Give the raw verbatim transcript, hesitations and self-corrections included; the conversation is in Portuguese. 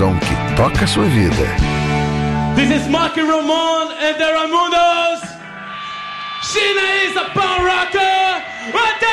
som que toca a sua vida. This is Marky Ramon and the Raimundos. Sheena is a power rocker. What the